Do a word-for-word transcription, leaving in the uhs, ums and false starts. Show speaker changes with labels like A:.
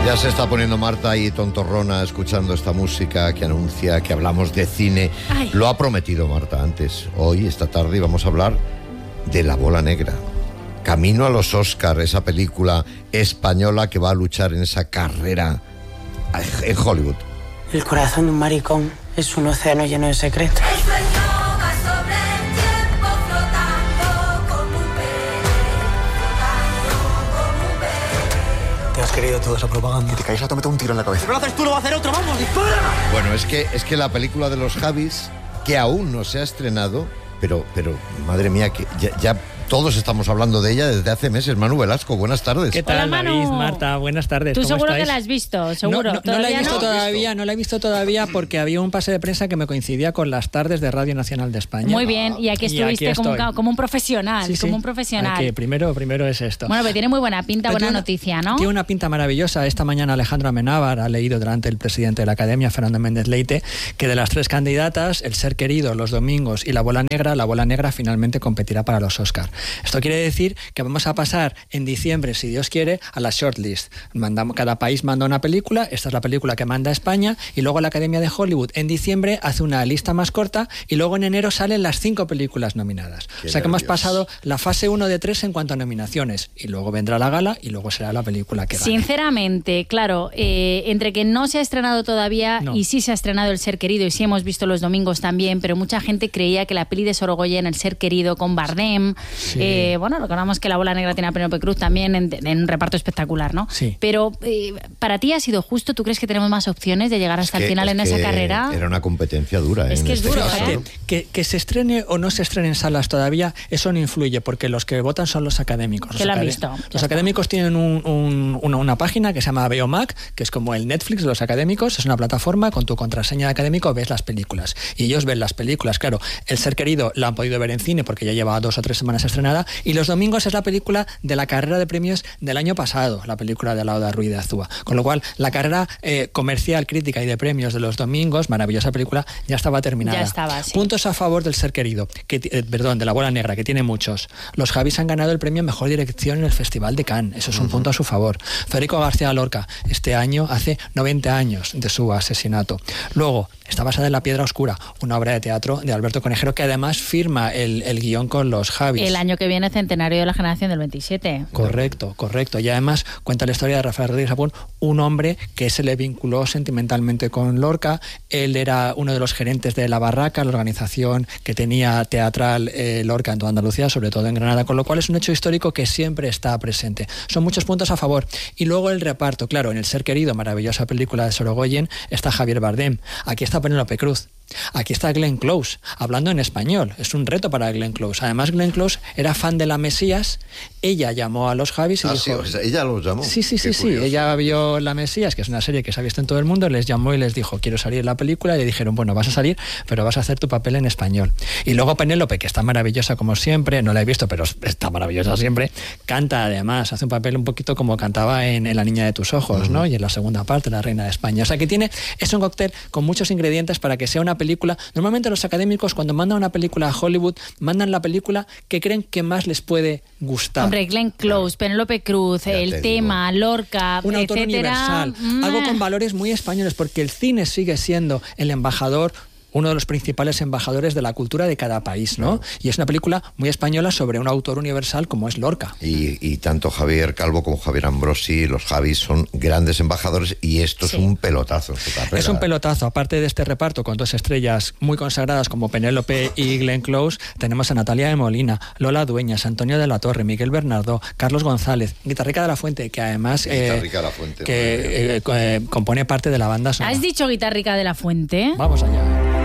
A: Ya se está poniendo Marta ahí tontorrona escuchando esta música que anuncia que hablamos de cine.
B: Ay.
A: Lo ha prometido Marta antes. Hoy, esta tarde, vamos a hablar de La Bola Negra. Camino a los Oscar, esa película española que va a luchar en esa carrera en Hollywood.
C: El corazón de un maricón es un océano lleno de secretos.
D: Te has querido toda esa propaganda y te caes a meter un tiro en la cabeza.
C: Si no lo haces tú, lo va a hacer otro. ¡Vamos, dispara!
A: Bueno, es que, es que la película de los Javis, que aún no se ha estrenado, pero, pero madre mía, que ya, ya todos estamos hablando de ella desde hace meses. Manu Velasco, buenas tardes.
E: ¿Qué tal,
B: Hola, Manu.
E: David, Marta? Buenas tardes.
B: Tú
E: ¿Cómo
B: seguro
E: estáis?
B: que la has visto, seguro.
E: No, no, no la he visto
B: no?
E: todavía, no la he visto todavía porque había un pase de prensa que me coincidía con las tardes de Radio Nacional de España.
B: Muy bien, y aquí
E: Y
B: estuviste
E: aquí
B: como, un,
E: estoy.
B: ca- como un profesional,
E: Sí, sí.
B: como un profesional.
E: Aquí, primero, primero es esto.
B: Bueno, pero tiene muy buena pinta,
E: Pero
B: buena
E: tiene una-
B: noticia, ¿no?
E: Tiene una pinta maravillosa. Esta mañana Alejandro Amenábar ha leído delante del presidente de la Academia, Fernando Méndez Leite, que de las tres candidatas, El Ser Querido, Los Domingos y La Bola Negra, La Bola Negra finalmente competirá para los Oscar. Esto quiere decir que vamos a pasar en diciembre, si Dios quiere, a la shortlist. Mandamos, cada país manda una película, esta es la película que manda España, y luego la Academia de Hollywood en diciembre hace una lista más corta y luego en enero salen las cinco películas nominadas.
A: Qué
E: o sea que hemos
A: nervios.
E: pasado la fase uno de tres en cuanto a nominaciones, y luego vendrá la gala y luego será la película que gane.
B: Sinceramente, claro, eh, entre que no se ha estrenado todavía
E: No.
B: y sí se ha estrenado El Ser Querido y sí hemos visto Los Domingos también, pero mucha gente creía que la peli de Sorogoyen, El Ser Querido, con Bardem,
E: Sí.
B: eh, bueno, recordamos que La Bola Negra tiene a Penélope Cruz también en, en un reparto espectacular, ¿no?
E: Sí.
B: Pero eh, para ti ha sido justo, ¿tú crees que tenemos más opciones de llegar hasta
A: Es
B: el
A: que-
B: final
A: es
B: en esa
A: que
B: carrera?
A: Era una competencia dura.
B: Es
A: en
B: que es
A: este
B: duro,
A: caso,
B: ¿eh?
A: ¿no?
E: Que, que se estrene o no se estrene en salas todavía, eso no influye, porque los que votan son los académicos.
B: Que
E: Los
B: lo han
E: acadé-
B: visto, ya
E: Los
B: está.
E: académicos tienen un- un- una, una página que se llama Beomac, que es como el Netflix de los académicos, es una plataforma, con tu contraseña de académico ves las películas. Y ellos ven las películas, claro. El Ser Querido la han podido ver en cine porque ya lleva dos o tres semanas estrenada, y Los Domingos es la película de la carrera de premios del año pasado, la película de Lauda Ruiz de Azúa. Con lo cual, la carrera eh, comercial, crítica y de premios de Los Domingos, maravillosa película, ya estaba terminada.
B: Ya estaba, sí.
E: Puntos a favor del Ser Querido, que, ti- eh, perdón, de La Bola Negra, que tiene muchos. Los Javis han ganado el premio a Mejor Dirección en el Festival de Cannes, eso es un punto a su favor. Federico García Lorca, este año hace noventa años de su asesinato. Luego, está basada en La Piedra Oscura, una obra de teatro de Alberto Conejero, que además firma el, el guión con los Javis.
B: El año que viene, centenario de la generación del veintisiete.
E: Correcto, correcto. Y además cuenta la historia de Rafael Rodríguez Sapón, un hombre que se le vinculó sentimentalmente con Lorca. Él era uno de los gerentes de La Barraca, la organización que tenía teatral eh, Lorca en toda Andalucía, sobre todo en Granada, con lo cual es un hecho histórico que siempre está presente. Son muchos puntos a favor. Y luego el reparto, claro, en El Ser Querido, maravillosa película de Sorogoyen, está Javier Bardem. Aquí está Penélope Cruz. Aquí está Glenn Close, hablando en español. Es un reto para Glenn Close. Además, Glenn Close era fan de La Mesías. Ella llamó a los Javis y
A: Ah,
E: dijo...
A: sí, o sea, ella los llamó.
E: Sí, sí, sí,
A: Qué
E: sí.
A: curioso.
E: Ella vio La Mesías, que es una serie que se ha visto en todo el mundo, les llamó y les dijo, quiero salir en la película, y le dijeron, bueno, vas a salir, pero vas a hacer tu papel en español. Y luego Penélope, que está maravillosa como siempre, no la he visto, pero está maravillosa siempre, canta además, hace un papel un poquito como cantaba en, en La Niña de tus ojos, ¿no? Y en la segunda parte, La Reina de España. O sea que tiene, es un cóctel con muchos ingredientes para que sea una película. Normalmente los académicos, cuando mandan una película a Hollywood, mandan la película que creen que más les puede gustar.
B: Hombre, Glenn Close, Penélope Cruz,
A: Ya
B: el
A: te
B: tema, Lorca,
E: Un autor
B: etcétera.
E: universal,
B: Mm.
E: algo con valores muy españoles, porque el cine sigue siendo el embajador, uno de los principales embajadores de la cultura de cada país, ¿no? Y es una película muy española sobre un autor universal como es Lorca.
A: Y, y tanto Javier Calvo como Javier Ambrosi, los Javis, son grandes embajadores, y esto
B: Sí.
A: es un pelotazo en su carrera.
E: Es un pelotazo. Aparte de este reparto con dos estrellas muy consagradas como Penélope y Glenn Close, tenemos a Natalia de Molina, Lola Dueñas, Antonio de la Torre, Miguel Bernardo, Carlos González, Guitarrica de la Fuente, que además eh,
A: Guitarrica de la Fuente,
E: que eh, eh, compone parte de la banda sonora.
B: ¿Has dicho Guitarrica de la Fuente?
E: Vamos allá.